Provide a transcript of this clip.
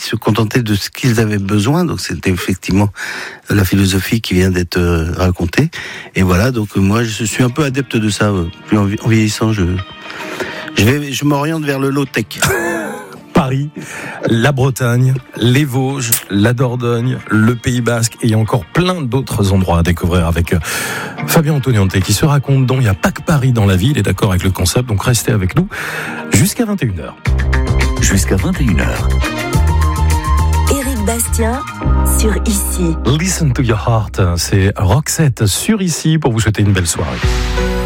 se contentaient de ce qu'ils avaient besoin. Donc c'était effectivement la philosophie qui vient d'être racontée. Et voilà, donc moi je suis un peu adepte de ça. Plus en vieillissant, je m'oriente vers le low-tech. Paris, la Bretagne, les Vosges, la Dordogne, le Pays Basque et encore plein d'autres endroits à découvrir avec Fabien Antoniante qui se raconte dont il n'y a pas que Paris dans la vie, il est d'accord avec le concept, donc restez avec nous jusqu'à 21h. Jusqu'à 21h. Éric Bastien sur Ici. Listen to your heart, c'est Roxette sur Ici pour vous souhaiter une belle soirée.